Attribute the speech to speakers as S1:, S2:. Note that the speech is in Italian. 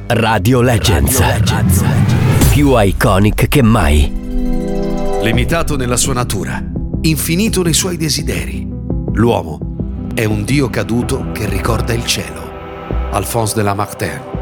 S1: Radio Legends. Più iconic che mai.
S2: Limitato nella sua natura, infinito nei suoi desideri, l'uomo è un dio caduto che ricorda il cielo. Alphonse de Lamartine.